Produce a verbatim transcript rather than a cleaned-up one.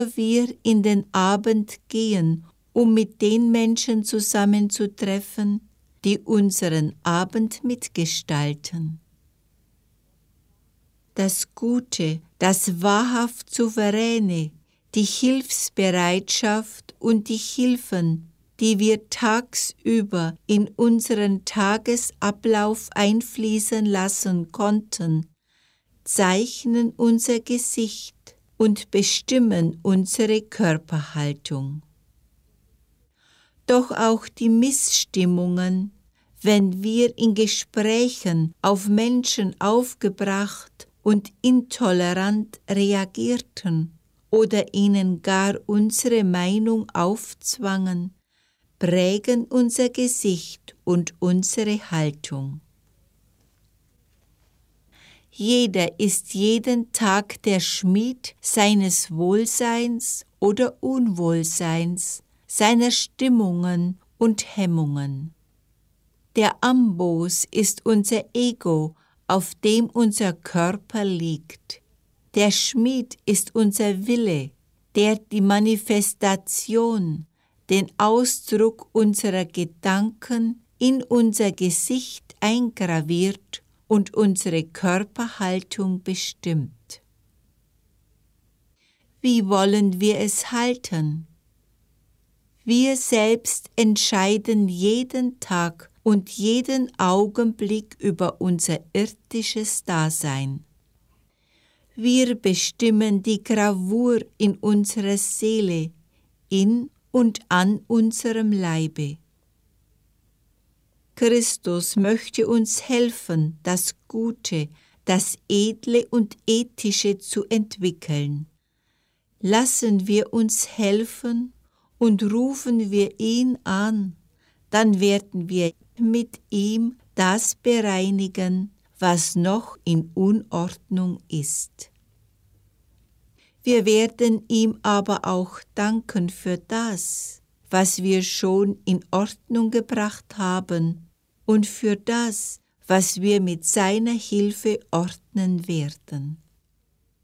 wir in den Abend gehen, um mit den Menschen zusammenzutreffen, die unseren Abend mitgestalten. Das Gute, das wahrhaft Souveräne, die Hilfsbereitschaft und die Hilfen, die wir tagsüber in unseren Tagesablauf einfließen lassen konnten, zeichnen unser Gesicht und bestimmen unsere Körperhaltung. Doch auch die Missstimmungen, wenn wir in Gesprächen auf Menschen aufgebracht und intolerant reagierten oder ihnen gar unsere Meinung aufzwangen, prägen unser Gesicht und unsere Haltung. Jeder ist jeden Tag der Schmied seines Wohlseins oder Unwohlseins, seiner Stimmungen und Hemmungen. Der Amboss ist unser Ego, auf dem unser Körper liegt. Der Schmied ist unser Wille, der die Manifestation, den Ausdruck unserer Gedanken in unser Gesicht eingraviert und unsere Körperhaltung bestimmt. Wie wollen wir es halten? Wir selbst entscheiden jeden Tag und jeden Augenblick über unser irdisches Dasein. Wir bestimmen die Gravur in unserer Seele, in und an unserem Leibe. Christus möchte uns helfen, das Gute, das Edle und Ethische zu entwickeln. Lassen wir uns helfen und rufen wir ihn an, dann werden wir mit ihm das bereinigen, was noch in Unordnung ist. Wir werden ihm aber auch danken für das, was wir schon in Ordnung gebracht haben und für das, was wir mit seiner Hilfe ordnen werden.